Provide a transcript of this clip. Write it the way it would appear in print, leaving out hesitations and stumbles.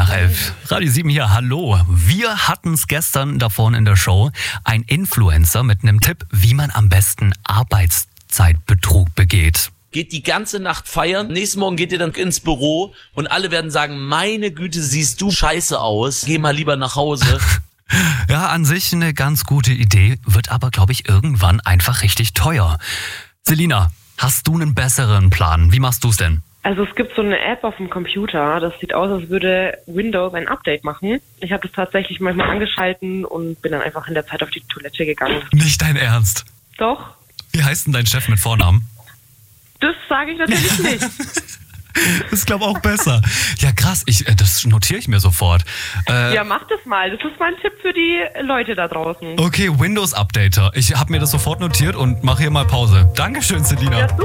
nach 11. Radio 7 hier, hallo. Wir hatten es gestern davon in der Show. Ein Influencer mit einem Tipp, wie man am besten Arbeitszeitbetrug begeht. Geht die ganze Nacht feiern, nächsten Morgen geht ihr dann ins Büro und alle werden sagen, meine Güte, siehst du scheiße aus, geh mal lieber nach Hause. Ja, an sich eine ganz gute Idee, wird aber, glaube ich, irgendwann einfach richtig teuer. Selina, hast du einen besseren Plan? Wie machst du es denn? Also es gibt so eine App auf dem Computer, das sieht aus, als würde Windows ein Update machen. Ich habe das tatsächlich manchmal angeschalten und bin dann einfach in der Zeit auf die Toilette gegangen. Nicht dein Ernst? Doch. Wie heißt denn dein Chef mit Vornamen? Das sage ich natürlich nicht. Das ist, glaube ich, auch besser. Ja, krass, das notiere ich mir sofort. Ja, mach das mal. Das ist mein Tipp für die Leute da draußen. Okay, Windows Updater. Ich habe mir das sofort notiert und mache hier mal Pause. Dankeschön, Selina. Ja, super.